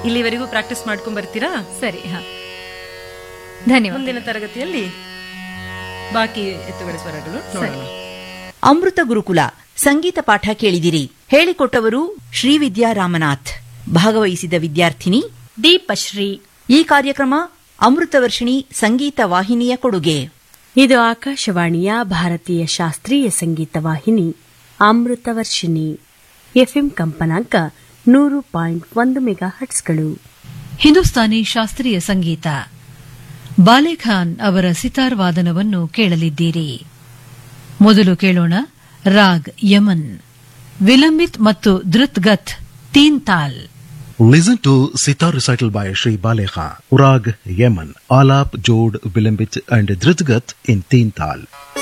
ಇಲ್ಲಿವರೆಗೂ ಪ್ರಾಕ್ಟೀಸ್ ಮಾಡ್ಕೊಂಡ್ ಬರ್ತೀರಾ? ಸರಿ, ಧನ್ಯವಾದ. ಮುಂದಿನ ತರಗತಿಯಲ್ಲಿ ಬಾಕಿ ಎತ್ತುಗಳ ಸ್ವರಗಳು ನೋಡೋಣ. ಅಮೃತ ಗುರುಕುಲ ಸಂಗೀತ ಪಾಠ ಕೇಳಿದಿರಿ. ಹೇಳಿಕೊಟ್ಟವರು ಶ್ರೀವಿದ್ಯಾ ರಾಮನಾಥ್. ಭಾಗವಹಿಸಿದ ವಿದ್ಯಾರ್ಥಿನಿ ದೀಪಶ್ರೀ. ಈ ಕಾರ್ಯಕ್ರಮ ಅಮೃತ ವರ್ಷಿಣಿ ಸಂಗೀತ ವಾಹಿನಿಯ ಕೊಡುಗೆ. ಇದು ಆಕಾಶವಾಣಿಯ ಭಾರತೀಯ ಶಾಸ್ತ್ರೀಯ ಸಂಗೀತ ವಾಹಿನಿ ಅಮೃತ ವರ್ಷಿಣಿ. ಎಫ್ಎಂ ಕಂಪನಾಂಕ 100.1 ಮೆಗಾಹರ್ಟ್ಸ್ಗಳು. ಹಿಂದೂಸ್ತಾನಿ ಶಾಸ್ತ್ರೀಯ ಸಂಗೀತ. ಬಾಲೆಖಾನ್ ಅವರ ಸಿತಾರ್ ವಾದನವನ್ನು ಕೇಳಲಿದ್ದೀರಿ. ಮೊದಲು ಕೇಳೋಣ ರಾಗ್ ಯಮನ್, ವಿಲಂಬಿತ್ ಮತ್ತು ಧೃತ್ಗತ್ ತೀನ್ ತಾಲ್. Listen to sitar recital by Shri Balekhan, Rag Yemen, Alap, Jod, Vilambit and Dritgat in Teen Tal.